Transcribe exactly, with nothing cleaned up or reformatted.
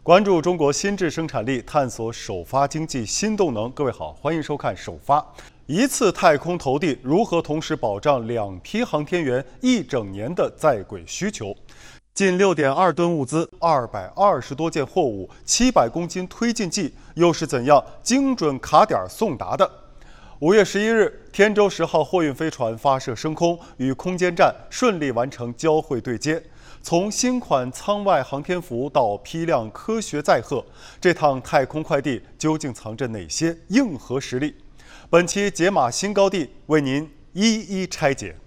关注中国新质生产力，探索首发经济新动能。各位好，欢迎收看首发。一次太空投递如何同时保障两批航天员一整年的在轨需求？近六点二吨物资，二百二十多件货物，七百公斤推进剂，又是怎样精准卡点送达的？五月十一日，天舟十号货运飞船发射升空，与空间站顺利完成交会对接。从新款舱外航天服到批量科学载荷，这趟太空快递究竟藏着哪些硬核实力？本期解码新高地为您一一拆解。